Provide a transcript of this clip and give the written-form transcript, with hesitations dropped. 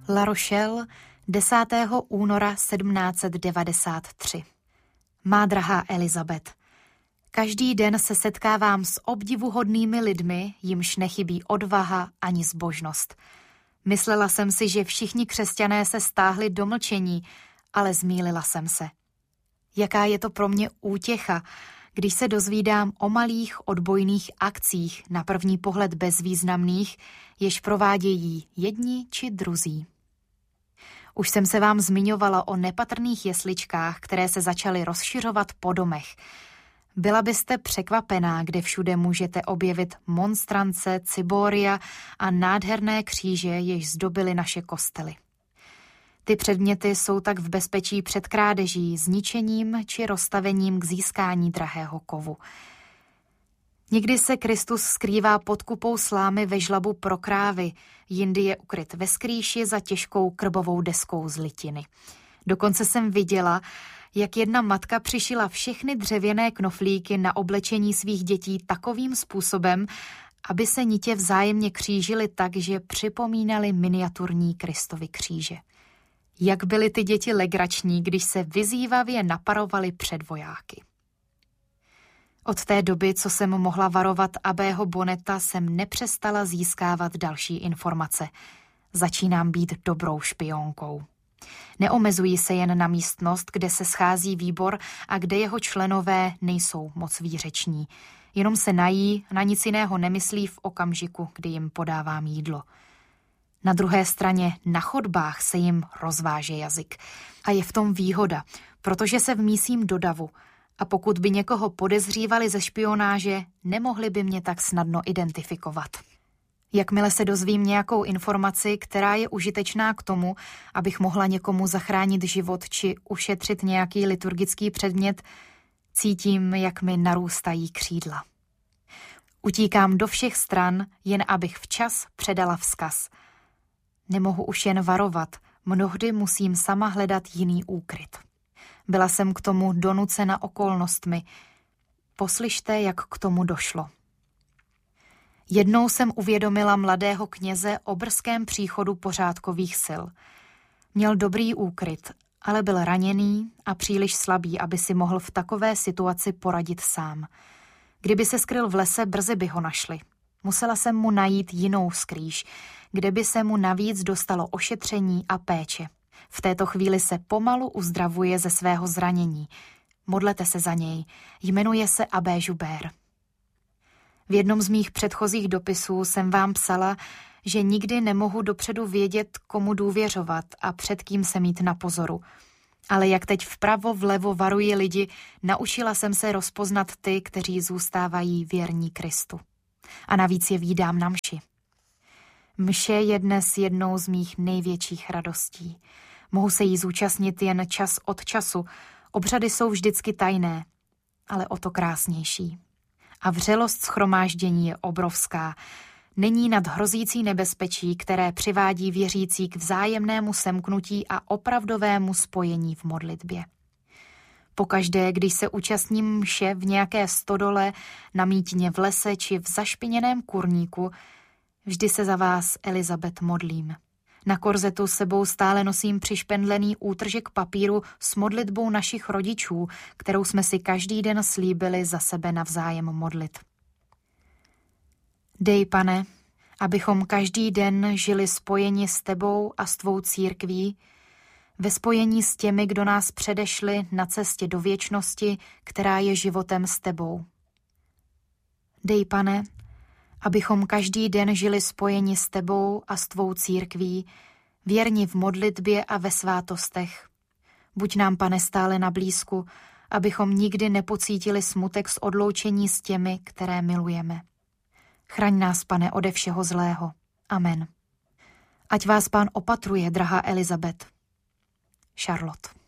La Rochelle, 10. února 1793. Má drahá Elizabeth, každý den se setkávám s obdivuhodnými lidmi, jimž nechybí odvaha ani zbožnost. Myslela jsem si, že všichni křesťané se stáhli do mlčení, ale zmýlila jsem se. Jaká je to pro mě útěcha, když se dozvídám o malých odbojných akcích, na první pohled bezvýznamných, jež provádějí jedni či druzí. Už jsem se vám zmiňovala o nepatrných jesličkách, které se začaly rozšiřovat po domech. Byla byste překvapená, kde všude můžete objevit monstrance, ciboria a nádherné kříže, jež zdobily naše kostely. Ty předměty jsou tak v bezpečí před krádeží, zničením či rozstavením k získání drahého kovu. Někdy se Kristus skrývá pod kupou slámy ve žlabu pro krávy, jindy je ukryt ve skrýši za těžkou krbovou deskou z litiny. Dokonce jsem viděla, jak jedna matka přišila všechny dřevěné knoflíky na oblečení svých dětí takovým způsobem, aby se nitě vzájemně křížily tak, že připomínaly miniaturní Kristovy kříže. Jak byly ty děti legrační, když se vyzývavě naparovaly před vojáky. Od té doby, co jsem mohla varovat Abbého Bonneta, jsem nepřestala získávat další informace. Začínám být dobrou špionkou. Neomezují se jen na místnost, kde se schází výbor a kde jeho členové nejsou moc výřeční. Jenom se nají, na nic jiného nemyslí v okamžiku, kdy jim podávám jídlo. Na druhé straně na chodbách se jim rozváže jazyk. A je v tom výhoda, protože se vmísím do davu. A pokud by někoho podezřívali ze špionáže, nemohli by mě tak snadno identifikovat. Jakmile se dozvím nějakou informaci, která je užitečná k tomu, abych mohla někomu zachránit život či ušetřit nějaký liturgický předmět, cítím, jak mi narůstají křídla. Utíkám do všech stran, jen abych včas předala vzkaz. Nemohu už jen varovat, mnohdy musím sama hledat jiný úkryt. Byla jsem k tomu donucena okolnostmi. Poslyšte, jak k tomu došlo. Jednou jsem uvědomila mladého kněze o brzkém příchodu pořádkových sil. Měl dobrý úkryt, ale byl raněný a příliš slabý, aby si mohl v takové situaci poradit sám. Kdyby se skryl v lese, brzy by ho našli. Musela jsem mu najít jinou skrýš, kde by se mu navíc dostalo ošetření a péče. V této chvíli se pomalu uzdravuje ze svého zranění. Modlete se za něj. Jmenuje se Abbé Joubert. V jednom z mých předchozích dopisů jsem vám psala, že nikdy nemohu dopředu vědět, komu důvěřovat a před kým se mít na pozoru. Ale jak teď vpravo vlevo varuji lidi, naučila jsem se rozpoznat ty, kteří zůstávají věrní Kristu. A navíc je vídám na mši. Mše je dnes jednou z mých největších radostí. Mohu se jí zúčastnit jen čas od času. Obřady jsou vždycky tajné, ale o to krásnější. A vřelost shromáždění je obrovská. Není nad hrozící nebezpečí, které přivádí věřící k vzájemnému semknutí a opravdovému spojení v modlitbě. Pokaždé, když se účastním mše v nějaké stodole, na mítině v lese či v zašpiněném kurníku, vždy se za vás, Elizabeth, modlím. Na korzetu sebou stále nosím přišpendlený útržek papíru s modlitbou našich rodičů, kterou jsme si každý den slíbili za sebe navzájem modlit. Dej, Pane, abychom každý den žili spojeni s tebou a s tvou církví, ve spojení s těmi, kdo nás předešli na cestě do věčnosti, která je životem s tebou. Dej, Pane, abychom každý den žili spojeni s tebou a s tvou církví, věrni v modlitbě a ve svátostech. Buď nám, Pane, stále na blízku, abychom nikdy nepocítili smutek z odloučení s těmi, které milujeme. Chraň nás, Pane, ode všeho zlého. Amen. Ať vás Pán opatruje, drahá Elizabeth. Charlotte.